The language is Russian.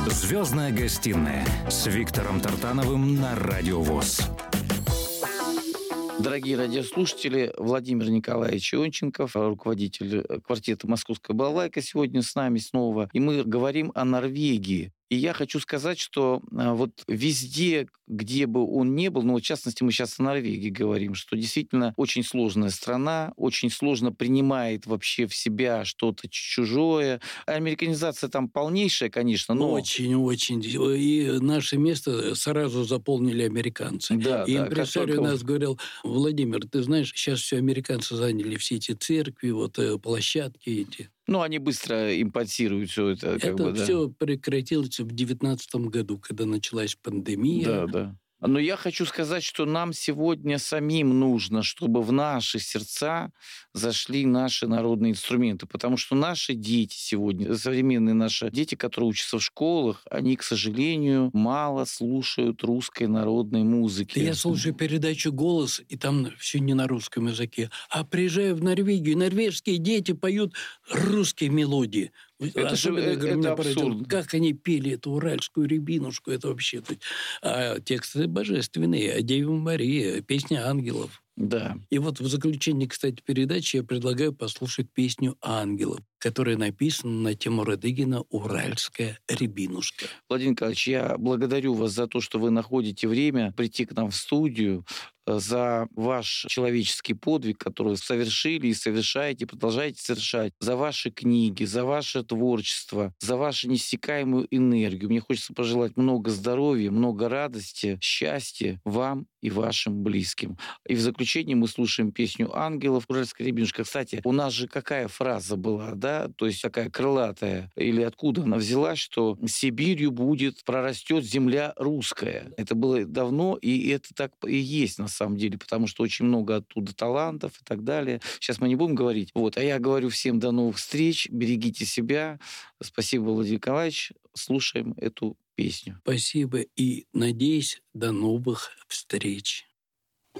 «Звездная гостиная» с Виктором Тартановым на Радио ВОС. Дорогие радиослушатели, Владимир Николаевич Ионченков, руководитель квартета «Московская балалайка», сегодня с нами снова. И мы говорим о Норвегии. И я хочу сказать, что вот везде, где бы он ни был, в частности, мы сейчас о Норвегии говорим, что действительно очень сложная страна, очень сложно принимает вообще в себя что-то чужое. Американизация там полнейшая, конечно, но... Очень-очень. И наше место сразу заполнили американцы. Да, и да, импресарио нас говорил: Владимир, ты знаешь, сейчас все американцы заняли все эти церкви, площадки эти. Они быстро импортируют все это. Это все прекратилось в 2019 году, когда началась пандемия. Да. Но я хочу сказать, что нам сегодня самим нужно, чтобы в наши сердца зашли наши народные инструменты, потому что наши дети сегодня, современные наши дети, которые учатся в школах, они, к сожалению, мало слушают русской народной музыки. Я слушаю передачу «Голос», и там все не на русском языке. А приезжаю в Норвегию, норвежские дети поют русские мелодии. Это абсурдно. Как они пели эту уральскую рябинушку, это вообще... А тексты божественные, о Деве Марии, песня ангелов. Да. И в заключении, кстати, передачи я предлагаю послушать песню «Ангелов», которая написана на тему Радыгина «Уральская рябинушка». Владимир Николаевич, я благодарю вас за то, что вы находите время прийти к нам в студию, за ваш человеческий подвиг, который вы совершили и совершаете, продолжаете совершать, за ваши книги, за ваше творчество, за вашу неиссякаемую энергию. Мне хочется пожелать много здоровья, много радости, счастья вам и вашим близким. И в заключение мы слушаем песню «Ангелов», «Уральская рябинушка». Кстати, у нас же какая фраза была, да? То есть такая крылатая. Или откуда она взялась, что «Сибирью прорастет земля русская». Это было давно, и это так и есть на самом деле, потому что очень много оттуда талантов и так далее. Сейчас мы не будем говорить. А я говорю всем до новых встреч, берегите себя. Спасибо, Владимир Николаевич. Слушаем эту песню. Спасибо и, надеюсь, до новых встреч.